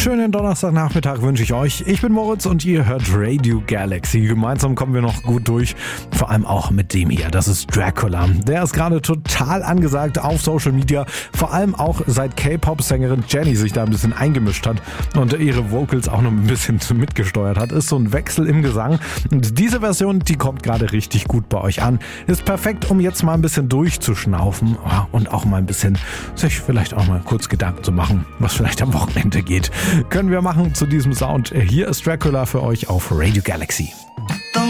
schönen Donnerstagnachmittag wünsche ich euch. Ich bin Moritz und ihr hört Radio Galaxy. Gemeinsam kommen wir noch gut durch. Vor allem auch mit dem hier. Das ist Dracula. Der ist gerade total angesagt auf Social Media. Vor allem auch seit K-Pop-Sängerin Jennie sich da ein bisschen eingemischt hat und ihre Vocals auch noch ein bisschen mitgesteuert hat. Ist so ein Wechsel im Gesang. Und diese Version, die kommt gerade richtig gut bei euch an. Ist perfekt, um jetzt mal ein bisschen durchzuschnaufen und auch mal ein bisschen sich vielleicht auch mal kurz Gedanken zu machen, was vielleicht am Wochenende geht. Können wir machen zu diesem Sound. Hier ist Dracula für euch auf Radio Galaxy.